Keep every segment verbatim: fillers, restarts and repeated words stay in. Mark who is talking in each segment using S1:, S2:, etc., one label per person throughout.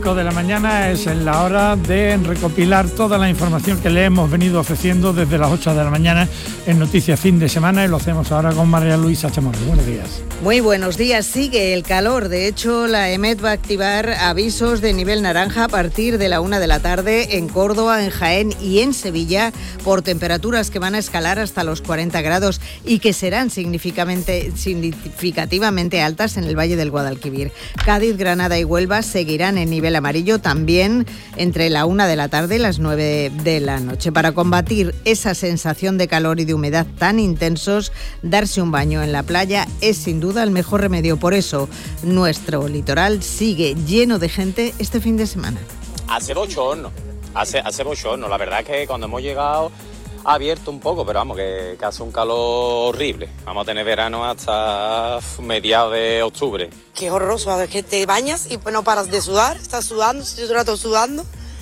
S1: cinco de la mañana es la hora de recopilar toda la información que le hemos venido ofreciendo desde las ocho de la mañana en Noticias Fin de Semana, y lo hacemos ahora con María Luisa Chamorro. Buenos días.
S2: Muy buenos días. Sigue el calor. De hecho, la EMET va a activar avisos de nivel naranja a partir de la una de la tarde en Córdoba, en Jaén y en Sevilla por temperaturas que van a escalar hasta los cuarenta grados y que serán significativamente, significativamente altas en el Valle del Guadalquivir. Cádiz, Granada y Huelva seguirán en nivel amarillo también entre la una de la tarde y las nueve de la noche. Para combatir esa sensación de calor y de humedad tan intensos, darse un baño en la playa es sin duda el mejor remedio. Por eso, nuestro litoral sigue lleno de gente este fin de semana.
S3: Hace bochorno, hace, hace bochorno. La verdad es que cuando hemos llegado ha abierto un poco, pero vamos, que, que hace un calor horrible. Vamos a tener verano hasta mediados de octubre.
S4: Qué horroroso, es que te bañas y no paras de sudar, estás sudando, estoy todo el rato sudando.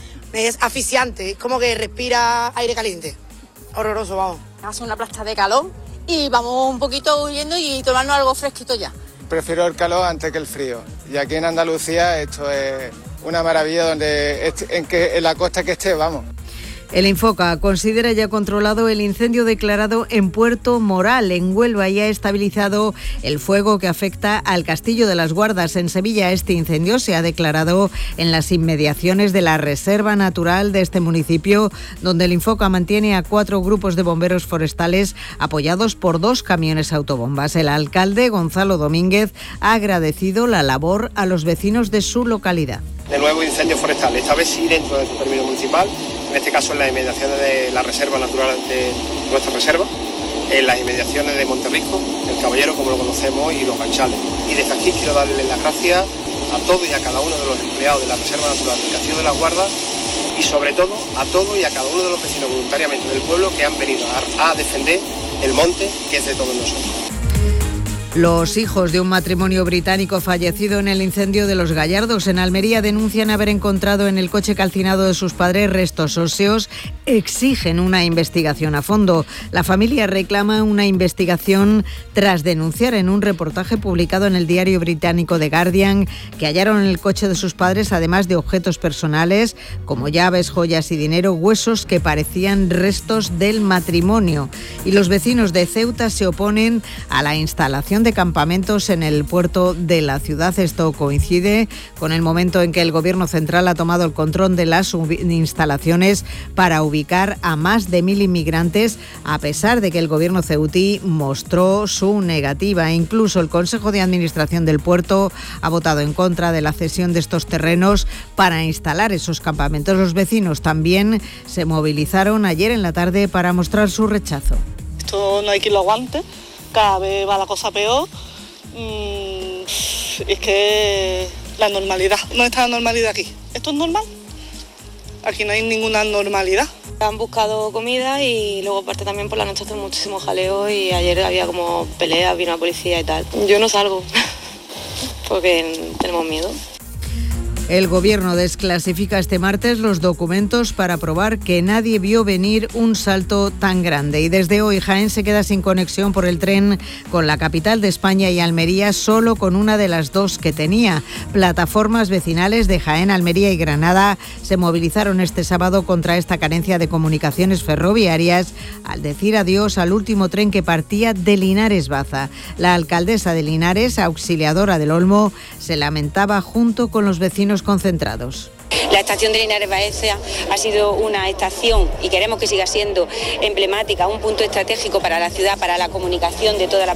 S4: Es asfixiante, es como que respira aire caliente. Horroroso, vamos.
S5: Hace una plasta de calor y vamos un poquito huyendo y tomarnos algo fresquito ya.
S6: Prefiero el calor antes que el frío. Y aquí en Andalucía esto es una maravilla, donde en, que, en la costa que esté, vamos.
S2: El Infoca considera ya controlado el incendio declarado en Puerto Moral, en Huelva, y ha estabilizado el fuego que afecta al Castillo de las Guardas. En Sevilla, este incendio se ha declarado en las inmediaciones de la Reserva Natural de este municipio, donde el Infoca mantiene a cuatro grupos de bomberos forestales apoyados por dos camiones autobombas. El alcalde, Gonzalo Domínguez, ha agradecido la labor a los vecinos de su localidad.
S7: De nuevo incendio forestal, esta vez sí dentro del término municipal, en este caso en las inmediaciones de la Reserva Natural de nuestra reserva, en las inmediaciones de Monterrico, el Caballero, como lo conocemos, y los Ganchales. Y desde aquí quiero darle las gracias a todos y a cada uno de los empleados de la Reserva Natural del Castillo de las Guardas, y sobre todo a todos y a cada uno de los vecinos voluntariamente del pueblo que han venido a, a defender el monte, que es de todos nosotros.
S2: Los hijos de un matrimonio británico fallecido en el incendio de Los Gallardos en Almería denuncian haber encontrado en el coche calcinado de sus padres restos óseos. Exigen una investigación a fondo. La familia reclama una investigación tras denunciar en un reportaje publicado en el diario británico The Guardian que hallaron en el coche de sus padres, además de objetos personales como llaves, joyas y dinero, huesos que parecían restos del matrimonio. Y los vecinos de Ceuta se oponen a la instalación de campamentos en el puerto de la ciudad. Esto coincide con el momento en que el Gobierno central ha tomado el control de las instalaciones para ubicar a más de mil inmigrantes, a pesar de que el Gobierno ceutí mostró su negativa. Incluso el Consejo de Administración del puerto ha votado en contra de la cesión de estos terrenos para instalar esos campamentos. Los vecinos también se movilizaron ayer en la tarde para mostrar su rechazo.
S8: Esto no hay quien lo aguante. Cada vez va la cosa peor. Mm, es que la normalidad, no está la normalidad aquí. ¿Esto es normal? Aquí no hay ninguna normalidad.
S9: Han buscado comida y luego aparte también por la noche hace muchísimo jaleo y ayer había como peleas, vino la policía y tal. Yo no salgo porque tenemos miedo.
S2: El Gobierno desclasifica este martes los documentos para probar que nadie vio venir un salto tan grande. Y desde hoy Jaén se queda sin conexión por el tren con la capital de España y Almería, solo con una de las dos que tenía. Plataformas vecinales de Jaén, Almería y Granada se movilizaron este sábado contra esta carencia de comunicaciones ferroviarias al decir adiós al último tren que partía de Linares Baza. La alcaldesa de Linares, Auxiliadora del Olmo, se lamentaba junto con los vecinos concentrados.
S10: La estación de Linares Baeza ha sido una estación, y queremos que siga siendo emblemática, un punto estratégico para la ciudad, para la comunicación de toda la